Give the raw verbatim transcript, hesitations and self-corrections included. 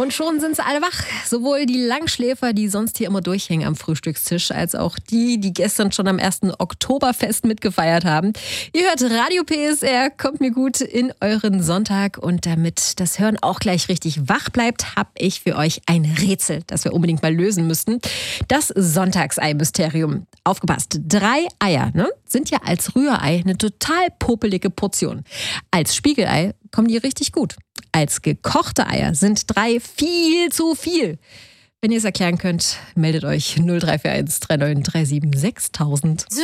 Und schon sind sie alle wach. Sowohl die Langschläfer, die sonst hier immer durchhängen am Frühstückstisch, als auch die, die gestern schon am ersten Oktoberfest mitgefeiert haben. Ihr hört Radio P S R, kommt mir gut in euren Sonntag. Und damit das Hören auch gleich richtig wach bleibt, habe ich für euch ein Rätsel, das wir unbedingt mal lösen müssten. Das Sonntagsei-Mysterium. Aufgepasst, drei Eier, ne, sind ja als Rührei eine total popelige Portion. Als Spiegelei kommen die richtig gut. Als gekochte Eier sind drei viel zu viel. Wenn ihr es erklären könnt, meldet euch null drei vier eins drei neun drei sieben sechstausend.